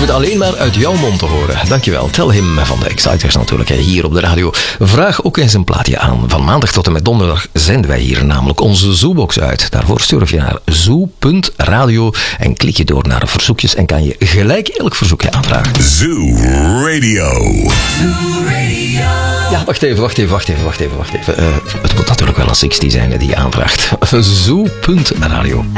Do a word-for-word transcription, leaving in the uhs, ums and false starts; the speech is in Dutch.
we het alleen maar uit jouw mond te horen. Dankjewel. Tell him van de Exciters natuurlijk, hier op de radio. Vraag ook eens een plaatje aan. Van maandag tot en met donderdag zenden wij hier namelijk onze Zoobox uit. Daarvoor surf je naar zoo punt radio en klik je door naar verzoekjes en kan je gelijk elk verzoekje aanvragen. Zoo Radio. Zoo Radio. Ja, wacht even, wacht even, wacht even, wacht even, wacht even. Uh, het moet natuurlijk wel een zestig zijn die je aanvraagt. zoo punt radio.